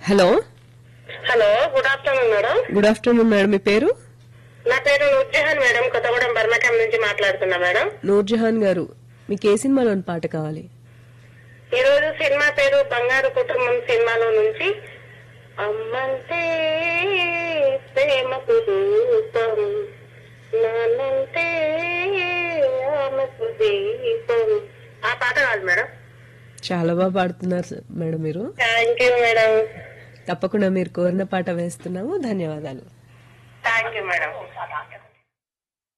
Hello hello, good afternoon madam. Good afternoon madam, మీ పేరు? నా పేరు నూర్జహాన్ మేడం, కొత్తగూడెం బర్మకం నుంచి మాట్లాడుతున్నా మేడం. నూర్జహాన్ గారు, మీకు ఏ సినిమాలోని పాట కావాలి? ఈ రోజు సినిమా పేరు బంగారు కుటుంబం సినిమాలో నుంచి అమ్మంటే ప్రేమకు రూపం, నాన్నంటే ఆమెకు దీపం. ఆ పాట కాదు మేడం. చాలా బాగా పాడుతున్నారు మేడం మీరు. Thank you madam. తప్పకుండా మీరు కోరిన పాట వేస్తున్నాము. ధన్యవాదాలు. Thank you madam.